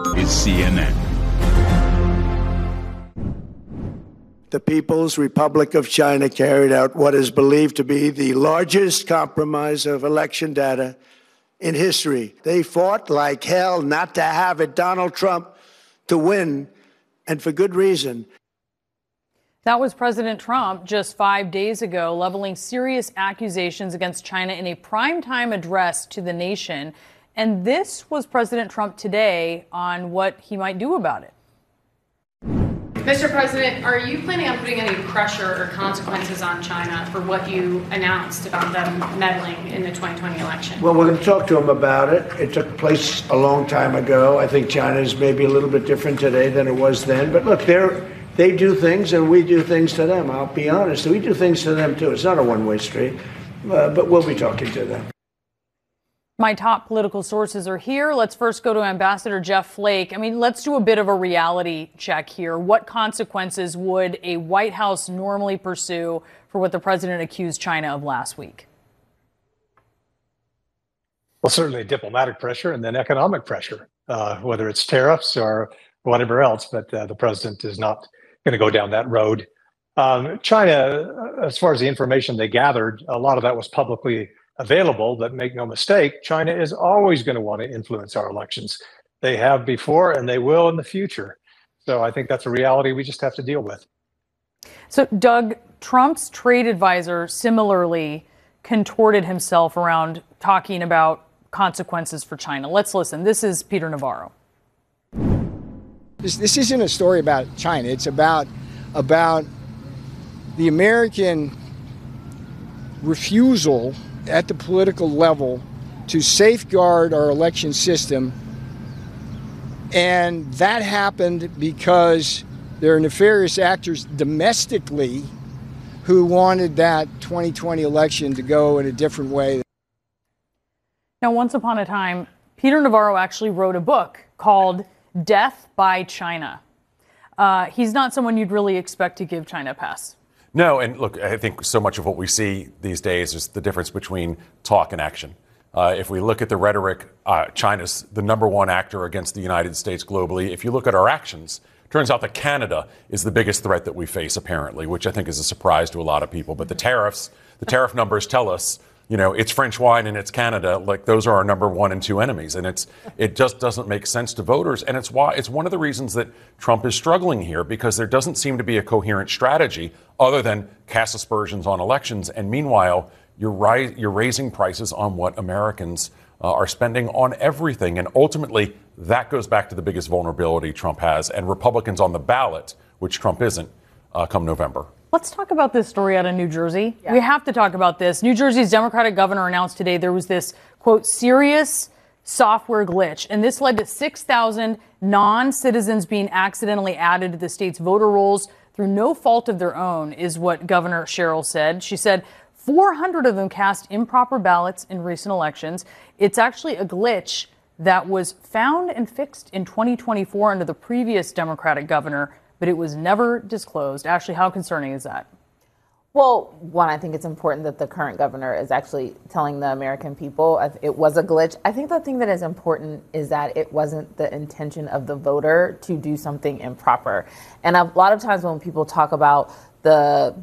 is CNN. The People's Republic of China carried out what is believed to be the largest compromise of election data in history. They fought like hell not to have it Donald Trump to win, and for good reason. That was President Trump just 5 days ago, leveling serious accusations against China in a primetime address to the nation. And this was President Trump today on what he might do about it. Mr. President, are you planning on putting any pressure or consequences on China for what you announced about them meddling in the 2020 election? Well, we're going to talk to them about it. It took place a long time ago. I think China's maybe a little bit different today than it was then. But look, they do things and we do things to them. I'll be honest. We do things to them, too. It's not a one-way street. But we'll be talking to them. My top political sources are here. Let's first go to Ambassador Jeff Flake. I mean, let's do a bit of a reality check here. What consequences would a White House normally pursue for what the president accused China of last week? Well, certainly diplomatic pressure and then economic pressure, whether it's tariffs or whatever else. But the president is not going to go down that road. China, as far as the information they gathered, a lot of that was publicly available, but make no mistake, China is always going to want to influence our elections. They have before and they will in the future. So I think that's a reality we just have to deal with. So, Doug, Trump's trade advisor similarly contorted himself around talking about consequences for China. Let's listen. This is Peter Navarro. This isn't a story about China. It's about the American refusal at the political level to safeguard our election system. And that happened because there are nefarious actors domestically who wanted that 2020 election to go in a different way. Now, once upon a time, Peter Navarro actually wrote a book called Death by China. He's not someone you'd really expect to give China a pass. No, and look, I think so much of what we see these days is the difference between talk and action. If we look at the rhetoric, China's the number one actor against the United States globally. If you look at our actions, it turns out that Canada is the biggest threat that we face, apparently, which I think is a surprise to a lot of people. But the tariff numbers tell us, you know, it's French wine and it's Canada. Like, those are our number one and two enemies. And it just doesn't make sense to voters. And it's one of the reasons that Trump is struggling here, because there doesn't seem to be a coherent strategy other than cast aspersions on elections. And meanwhile, you're raising prices on what Americans are spending on everything. And ultimately, that goes back to the biggest vulnerability Trump has, and Republicans on the ballot, which Trump isn't, come November. Let's talk about this story out of New Jersey. Yeah. We have to talk about this. New Jersey's Democratic governor announced today there was this, quote, serious software glitch. And this led to 6,000 non-citizens being accidentally added to the state's voter rolls through no fault of their own, is what Governor Sherrill said. She said 400 of them cast improper ballots in recent elections. It's actually a glitch that was found and fixed in 2024 under the previous Democratic governor, but it was never disclosed. Ashley, how concerning is that? Well, one, I think it's important that the current governor is actually telling the American people it was a glitch. I think the thing that is important is that it wasn't the intention of the voter to do something improper. And a lot of times when people talk about the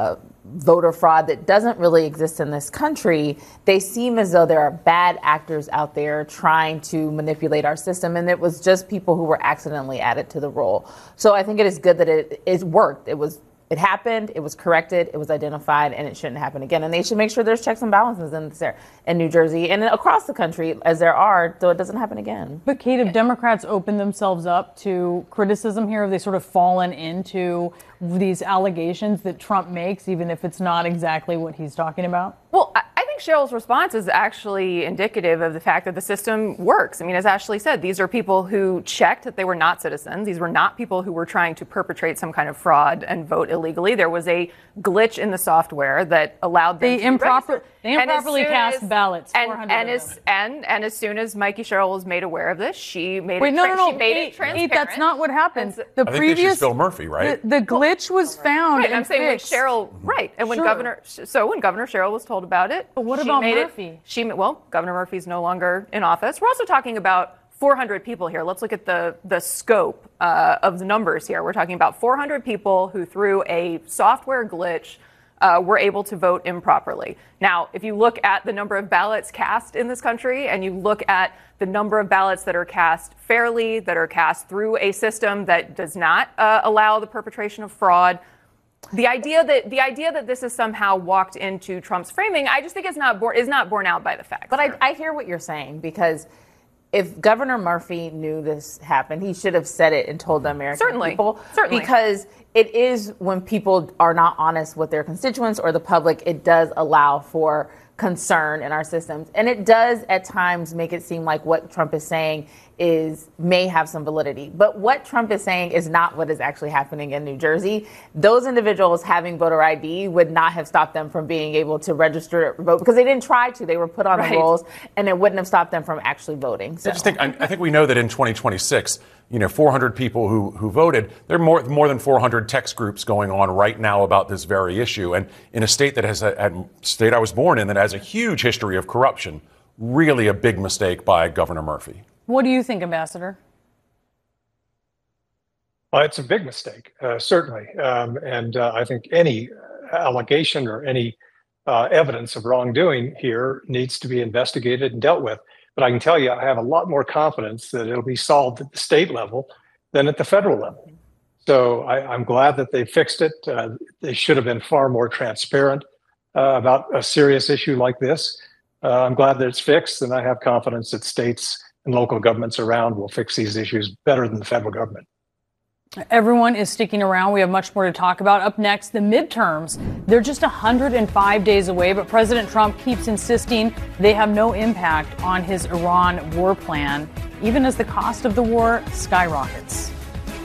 voter fraud that doesn't really exist in this country, they seem as though there are bad actors out there trying to manipulate our system. And it was just people who were accidentally added to the roll. So I think it is good that it worked. It happened, it was corrected, it was identified, and it shouldn't happen again. And they should make sure there's checks and balances in New Jersey and across the country, as there are, so it doesn't happen again. But Kate, if Democrats open themselves up to criticism here, have they sort of fallen into these allegations that Trump makes, even if it's not exactly what he's talking about? Well, I think Sherrill's response is actually indicative of the fact that the system works. I mean, as Ashley said, these are people who checked that they were not citizens. These were not people who were trying to perpetrate some kind of fraud and vote illegally. There was a glitch in the software that allowed them to improperly cast ballots. And as soon as Mikey Sherrill was made aware of this, she made it transparent. That's not what happened. I think this is Phil Murphy, right? The glitch was found. Right, I'm saying when Sherrill, right, and when Governor Sherrill was told about it. But what about Murphy? Governor Murphy's no longer in office. We're also talking about 400 people here. Let's look at the scope of the numbers here. We're talking about 400 people who, through a software glitch, were able to vote improperly. Now, if you look at the number of ballots cast in this country and you look at the number of ballots that are cast fairly, that are cast through a system that does not allow the perpetration of fraud, the idea that this is somehow walked into Trump's framing, I just think is not borne out by the facts. But I hear what you're saying, because if Governor Murphy knew this happened, he should have said it and told the American people. Certainly. Because it is, when people are not honest with their constituents or the public, it does allow for concern in our systems. And it does at times make it seem like what Trump is saying may have some validity. But what Trump is saying is not what is actually happening in New Jersey. Those individuals having voter ID would not have stopped them from being able to register to vote, because they didn't try to. They were put on the rolls, and it wouldn't have stopped them from actually voting. So. I think we know that in 2026, 400 people who voted, there are more than 400 text groups going on right now about this very issue. And in a state that has a state I was born in that has a huge history of corruption, really a big mistake by Governor Murphy. What do you think, Ambassador? It's a big mistake, certainly. And I think any allegation or any evidence of wrongdoing here needs to be investigated and dealt with. But I can tell you, I have a lot more confidence that it'll be solved at the state level than at the federal level. So I'm glad that they fixed it. They should have been far more transparent about a serious issue like this. I'm glad that it's fixed, and I have confidence that states and local governments around will fix these issues better than the federal government. Everyone is sticking around. We have much more to talk about. Up next, the midterms. They're just 105 days away, but President Trump keeps insisting they have no impact on his Iran war plan, even as the cost of the war skyrockets.